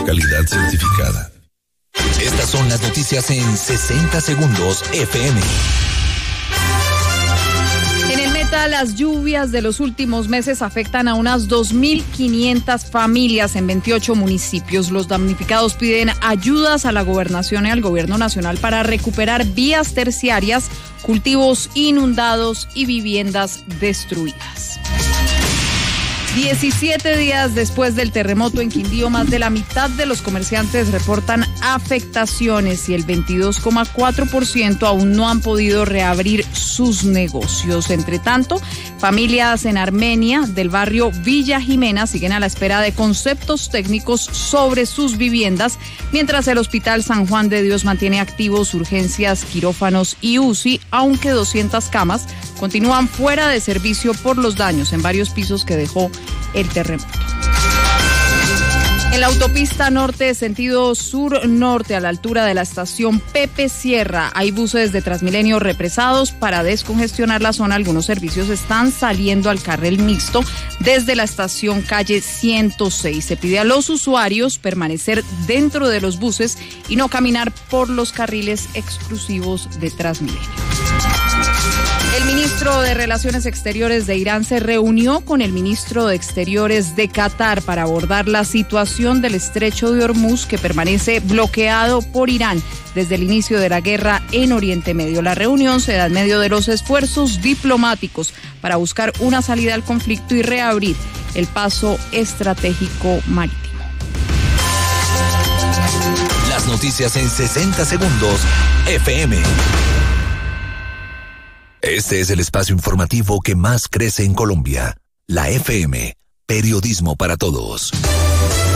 Calidad certificada. Estas son las noticias en 60 segundos FM. En el Meta, las lluvias de los últimos meses afectan a unas 2.500 familias en 28 municipios. Los damnificados piden ayudas a la gobernación y al gobierno nacional para recuperar vías terciarias, cultivos inundados y viviendas destruidas. 17 días después del terremoto en Quindío, más de la mitad de los comerciantes reportan afectaciones y el 22,4% aún no han podido reabrir sus negocios. Entre tanto, familias en Armenia del barrio Villa Jimena siguen a la espera de conceptos técnicos sobre sus viviendas, mientras el Hospital San Juan de Dios mantiene activos urgencias, quirófanos y UCI, aunque 200 camas continúan fuera de servicio por los daños en varios pisos que dejó el terremoto. En la autopista norte, sentido sur-norte, a la altura de la estación Pepe Sierra, hay buses de Transmilenio represados. Para descongestionar la zona, algunos servicios están saliendo al carril mixto desde la estación calle 106. Se pide a los usuarios permanecer dentro de los buses y no caminar por los carriles exclusivos de Transmilenio. El ministro de Relaciones Exteriores de Irán se reunió con el ministro de Exteriores de Qatar para abordar la situación del estrecho de Hormuz, que permanece bloqueado por Irán desde el inicio de la guerra en Oriente Medio. La reunión se da en medio de los esfuerzos diplomáticos para buscar una salida al conflicto y reabrir el paso estratégico marítimo. Las noticias en 60 segundos FM. Este es el espacio informativo que más crece en Colombia. La FM, periodismo para todos.